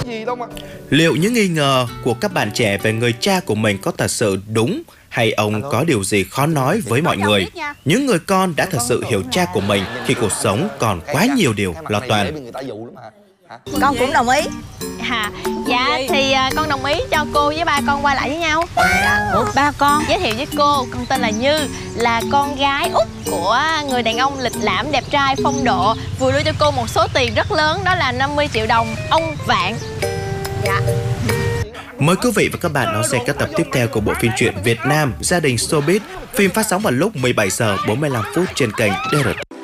gì đâu mà. Liệu những nghi ngờ của các bạn trẻ về người cha của mình có thật sự đúng, hay ông có điều gì khó nói với mọi người? Những người con đã thật sự hiểu cha của mình khi cuộc sống còn quá nhiều điều lo toan. Con cũng đồng ý. Dạ thì con đồng ý cho cô với ba con qua lại với nhau. Ủa, ba con? Giới thiệu với cô, con tên là Như, là con gái út của người đàn ông lịch lãm đẹp trai phong độ, vừa đưa cho cô một số tiền rất lớn, đó là 50 triệu đồng, ông Vạn. Dạ. Mời quý vị và các bạn đón xem các tập tiếp theo của bộ phim truyện Việt Nam Gia đình Showbiz. Phim phát sóng vào lúc 17 giờ 45 phút trên kênh DRT.